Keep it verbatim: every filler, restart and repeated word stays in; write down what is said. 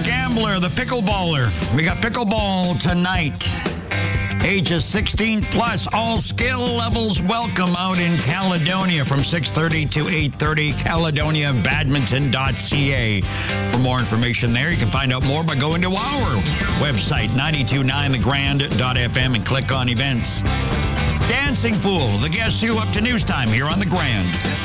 Gambler, the pickleballer. We got pickleball tonight. Ages sixteen plus, all skill levels welcome out in Caledonia from six thirty to eight thirty, caledonia badminton dot c a. For more information there, you can find out more by going to our website, nine two nine the grand dot f m, and click on events. Dancing Fool, the Guess Who, up to news time here on The Grand.